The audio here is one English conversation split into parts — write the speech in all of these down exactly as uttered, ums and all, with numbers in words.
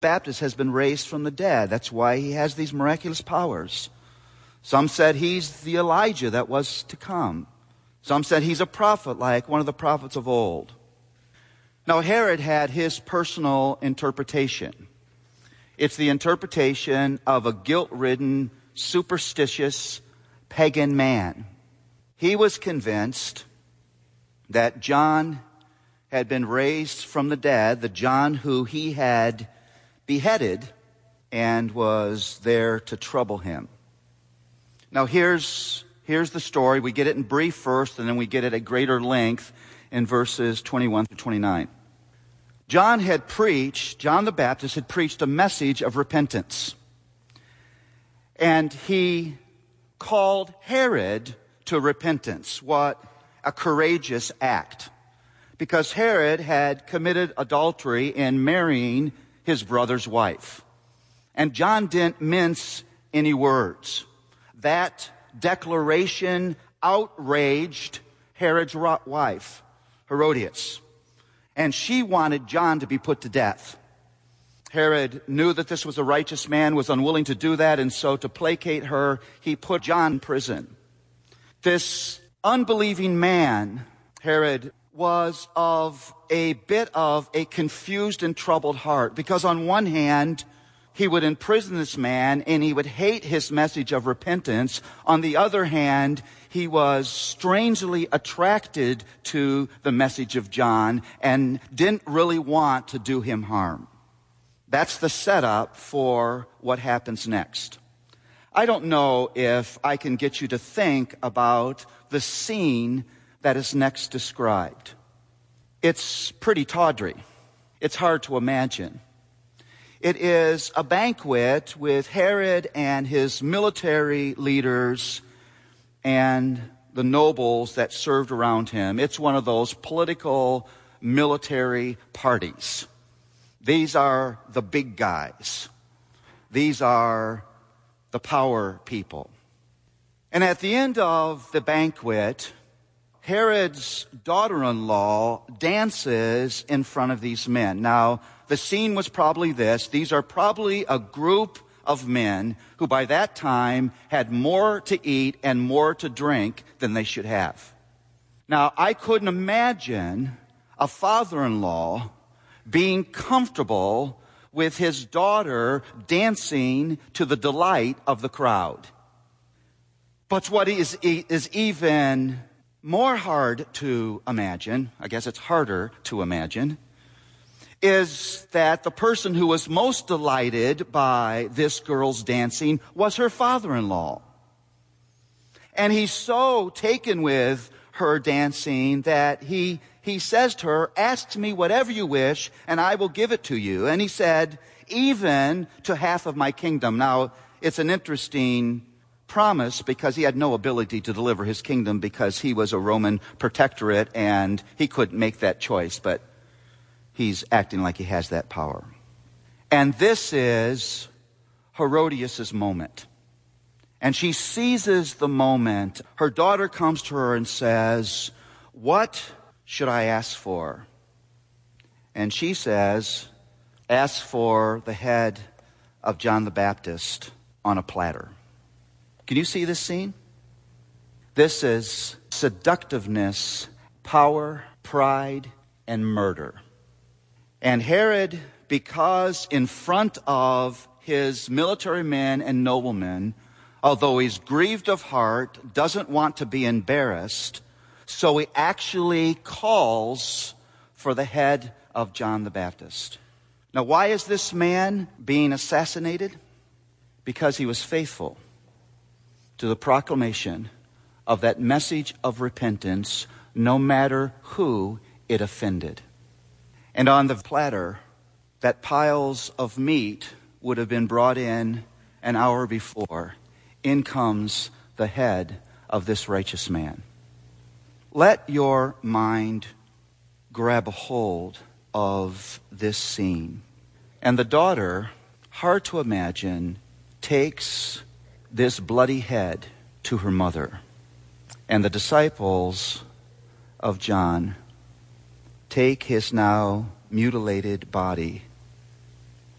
Baptist has been raised from the dead. That's why he has these miraculous powers. Some said he's the Elijah that was to come. Some said he's a prophet like one of the prophets of old. Now, Herod had his personal interpretation. It's the interpretation of a guilt-ridden, superstitious, pagan man. He was convinced that John had been raised from the dead, the John who he had beheaded and was there to trouble him. Now, here's, here's the story. We get it in brief first, and then we get it at greater length in verses twenty-one through twenty-nine. John had preached, John the Baptist had preached a message of repentance. And he called Herod to repentance. What a courageous act. Because Herod had committed adultery in marrying his brother's wife. And John didn't mince any words. That declaration outraged Herod's wife, Herodias. And she wanted John to be put to death. Herod knew that this was a righteous man, was unwilling to do that, and so to placate her, he put John in prison. This unbelieving man, Herod, was of a bit of a confused and troubled heart, because on one hand, he would imprison this man and he would hate his message of repentance. On the other hand, he was strangely attracted to the message of John and didn't really want to do him harm. That's the setup for what happens next. I don't know if I can get you to think about the scene that is next described. It's pretty tawdry. It's hard to imagine. It is a banquet with Herod and his military leaders and the nobles that served around him. It's one of those political military parties. These are the big guys. These are the power people. And at the end of the banquet, Herod's daughter-in-law dances in front of these men. Now, the scene was probably this. These are probably a group of men who by that time had more to eat and more to drink than they should have. Now, I couldn't imagine a father-in-law being comfortable with his daughter dancing to the delight of the crowd. But what is, is even more hard to imagine, I guess it's harder to imagine, is that the person who was most delighted by this girl's dancing was her father-in-law. And he's so taken with her dancing that he he says to her, "Ask me whatever you wish, and I will give it to you." And he said, "Even to half of my kingdom." Now, it's an interesting promise because he had no ability to deliver his kingdom because he was a Roman protectorate and he couldn't make that choice, but he's acting like he has that power. And this is Herodias' moment. And she seizes the moment. Her daughter comes to her and says, "What should I ask for?" And she says, "Ask for the head of John the Baptist on a platter." Can you see this scene? This is seductiveness, power, pride, and murder. And Herod, because in front of his military men and noblemen, although he's grieved of heart, doesn't want to be embarrassed, so he actually calls for the head of John the Baptist. Now, why is this man being assassinated? Because he was faithful to the proclamation of that message of repentance, no matter who it offended. And on the platter, that piles of meat would have been brought in an hour before. In comes the head of this righteous man. Let your mind grab a hold of this scene. And the daughter, hard to imagine, takes this bloody head to her mother. And the disciples of John take his now mutilated body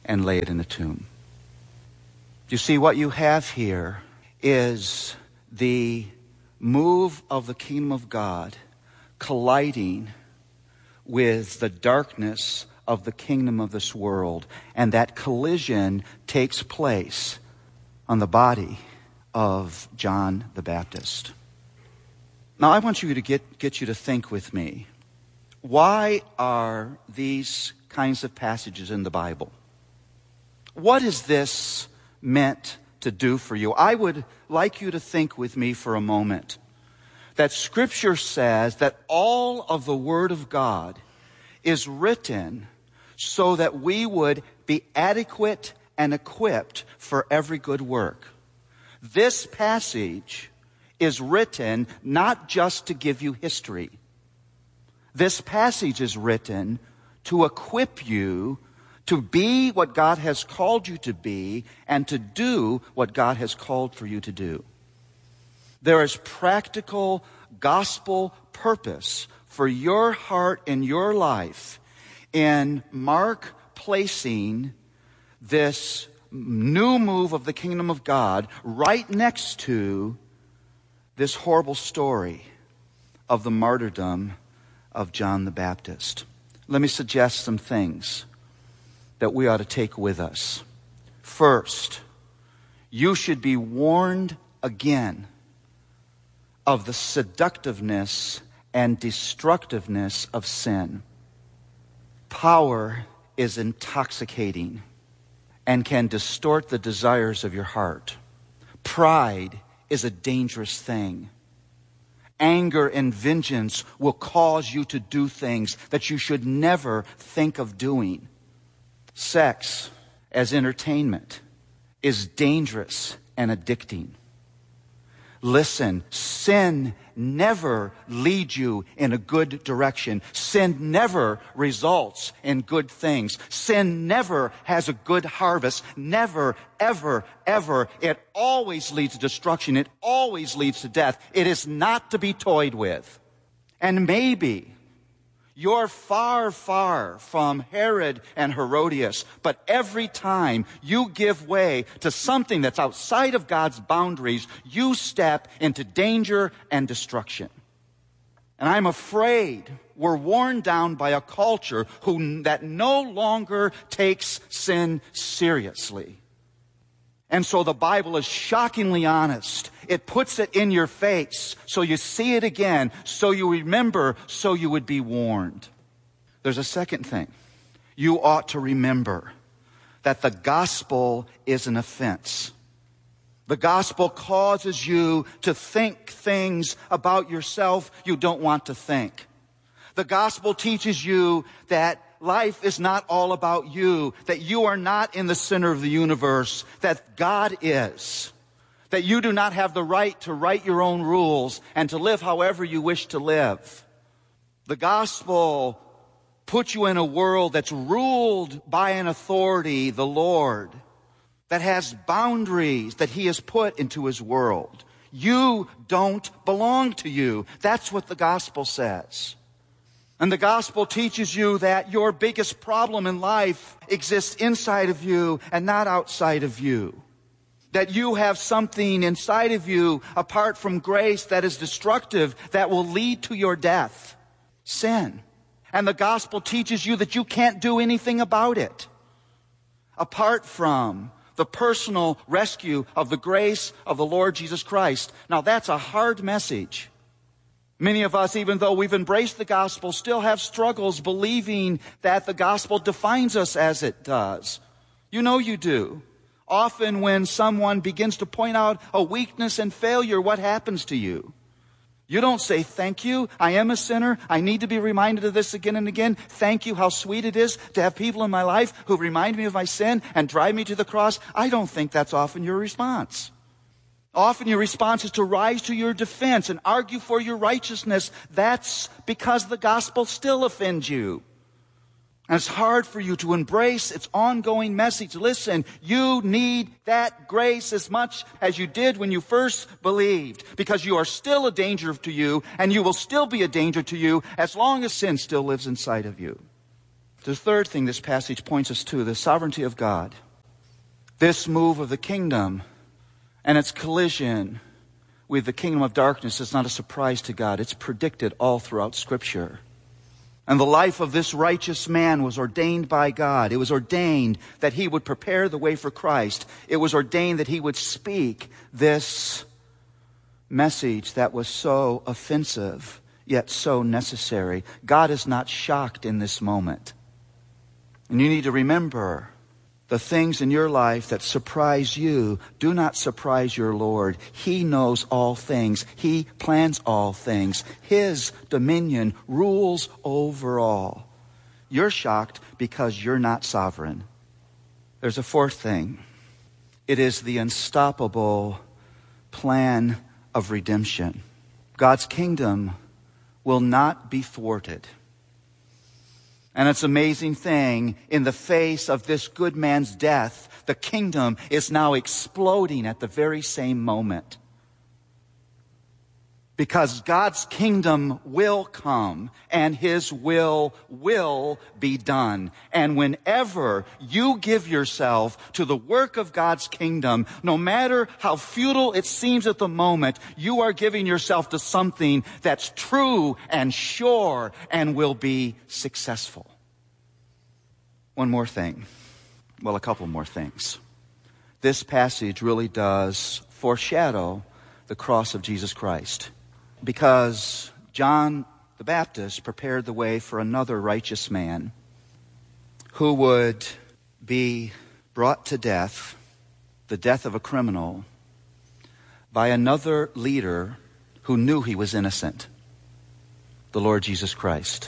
and lay it in a tomb. You see, what you have here is the move of the kingdom of God colliding with the darkness of the kingdom of this world. And that collision takes place on the body of John the Baptist. Now, I want you to get, get you to think with me. Why are these kinds of passages in the Bible? What is this meant to do for you? I would like you to think with me for a moment that Scripture says that all of the Word of God is written so that we would be adequate and equipped for every good work. This passage is written not just to give you history. This passage is written to equip you to be what God has called you to be and to do what God has called for you to do. There is practical gospel purpose for your heart and your life in Mark placing this new move of the kingdom of God right next to this horrible story of the martyrdom of John the Baptist. Let me suggest some things that we ought to take with us. First, you should be warned again of the seductiveness and destructiveness of sin. Power is intoxicating and can distort the desires of your heart. Pride is a dangerous thing. Anger and vengeance will cause you to do things that you should never think of doing. Sex as entertainment is dangerous and addicting. Listen, sin never leads you in a good direction. Sin never results in good things. Sin never has a good harvest. Never, ever, ever. It always leads to destruction. It always leads to death. It is not to be toyed with. And maybe you're far, far from Herod and Herodias, but every time you give way to something that's outside of God's boundaries, you step into danger and destruction. And I'm afraid we're worn down by a culture who that no longer takes sin seriously. And so the Bible is shockingly honest. It puts it in your face so you see it again, so you remember, so you would be warned. There's a second thing. You ought to remember that the gospel is an offense. The gospel causes you to think things about yourself you don't want to think. The gospel teaches you that life is not all about you, that you are not in the center of the universe, that God is, that you do not have the right to write your own rules and to live however you wish to live. The gospel puts you in a world that's ruled by an authority, the Lord, that has boundaries that He has put into His world. You don't belong to you. That's what the gospel says. And the gospel teaches you that your biggest problem in life exists inside of you and not outside of you. That you have something inside of you apart from grace that is destructive, that will lead to your death. Sin. And the gospel teaches you that you can't do anything about it apart from the personal rescue of the grace of the Lord Jesus Christ. Now that's a hard message. Many of us, even though we've embraced the gospel, still have struggles believing that the gospel defines us as it does. You know you do. Often when someone begins to point out a weakness and failure, what happens to you? You don't say, thank you, I am a sinner, I need to be reminded of this again and again. Thank you, how sweet it is to have people in my life who remind me of my sin and drive me to the cross. I don't think that's often your response. Often your response is to rise to your defense and argue for your righteousness. That's because the gospel still offends you. And it's hard for you to embrace its ongoing message. Listen, you need that grace as much as you did when you first believed, because you are still a danger to you, and you will still be a danger to you as long as sin still lives inside of you. The third thing this passage points us to, the sovereignty of God. This move of the kingdom and its collision with the kingdom of darkness is not a surprise to God. It's predicted all throughout Scripture. And the life of this righteous man was ordained by God. It was ordained that he would prepare the way for Christ. It was ordained that he would speak this message that was so offensive, yet so necessary. God is not shocked in this moment. And you need to remember, the things in your life that surprise you do not surprise your Lord. He knows all things. He plans all things. His dominion rules over all. You're shocked because you're not sovereign. There's a fourth thing. It is the unstoppable plan of redemption. God's kingdom will not be thwarted. And it's an amazing thing, in the face of this good man's death, the kingdom is now exploding at the very same moment. Because God's kingdom will come and His will will be done. And whenever you give yourself to the work of God's kingdom, no matter how futile it seems at the moment, you are giving yourself to something that's true and sure and will be successful. One more thing. Well, a couple more things. This passage really does foreshadow the cross of Jesus Christ. Because John the Baptist prepared the way for another righteous man who would be brought to death, the death of a criminal, by another leader who knew he was innocent, the Lord Jesus Christ.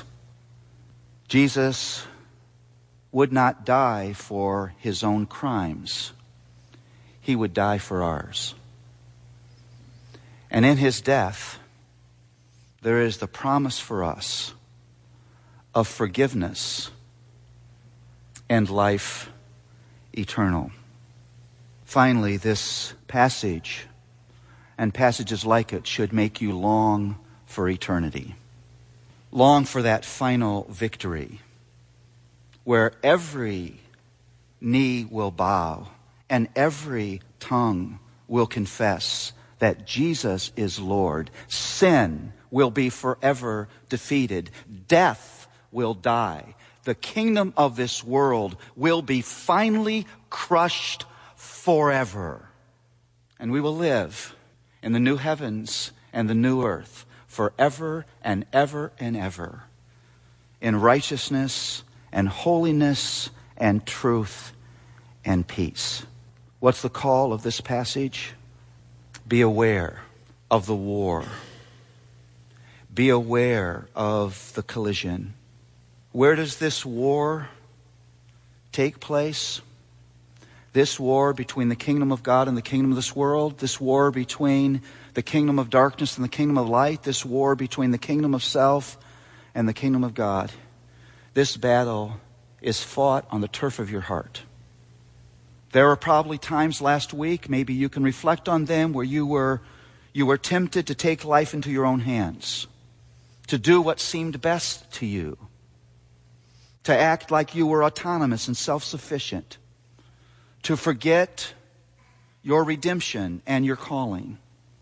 Jesus would not die for his own crimes. He would die for ours. And in his death, there is the promise for us of forgiveness and life eternal. Finally, this passage and passages like it should make you long for eternity. Long for that final victory where every knee will bow and every tongue will confess that Jesus is Lord. Sin will be forever defeated. Death will die. The kingdom of this world will be finally crushed forever. And we will live in the new heavens and the new earth forever and ever and ever in righteousness and holiness and truth and peace. What's the call of this passage? Be aware of the war. Be aware of the collision. Where does this war take place? This war between the kingdom of God and the kingdom of this world, this war between the kingdom of darkness and the kingdom of light, this war between the kingdom of self and the kingdom of God. This battle is fought on the turf of your heart. There were probably times last week, maybe you can reflect on them, where you were you were tempted to take life into your own hands, to do what seemed best to you, to act like you were autonomous and self-sufficient, to forget your redemption and your calling.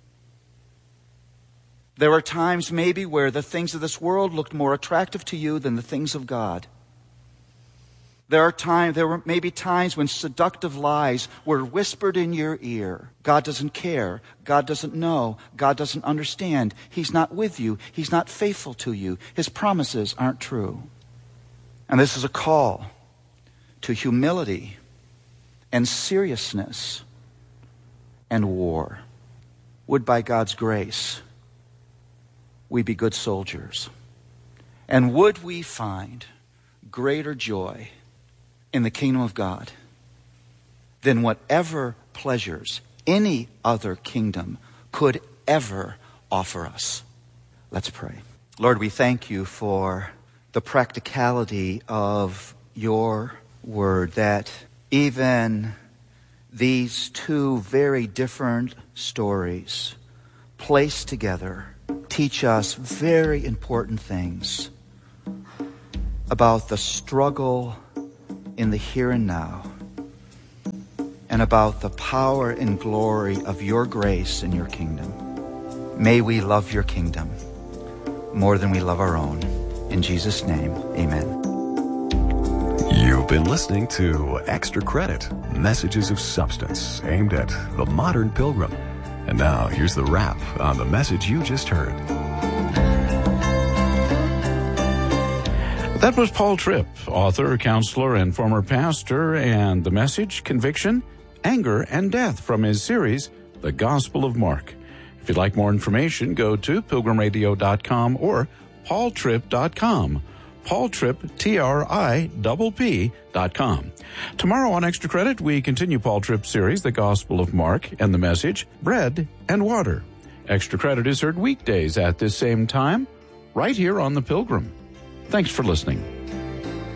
There were times maybe where the things of this world looked more attractive to you than the things of God. There are times, there were maybe times when seductive lies were whispered in your ear. God doesn't care. God doesn't know. God doesn't understand. He's not with you. He's not faithful to you. His promises aren't true. And this is a call to humility and seriousness and war. Would by God's grace we be good soldiers. And would we find greater joy in the kingdom of God than whatever pleasures any other kingdom could ever offer us. Let's pray. Lord, we thank you for the practicality of your word, that even these two very different stories placed together teach us very important things about the struggle in the here and now, and about the power and glory of your grace and your kingdom. May we love your kingdom more than we love our own. In Jesus' name, amen. You've been listening to Extra Credit, Messages of Substance, aimed at the modern pilgrim. And now, here's the wrap on the message you just heard. That was Paul Tripp, author, counselor, and former pastor, and the message, Conviction, Anger, and Death from his series, The Gospel of Mark. If you'd like more information, go to pilgrim radio dot com or paul tripp dot com. Paul Tripp, T R I P P dot com. Tomorrow on Extra Credit, we continue Paul Tripp's series, The Gospel of Mark, and the message, Bread and Water. Extra Credit is heard weekdays at this same time, right here on The Pilgrim. Thanks for listening.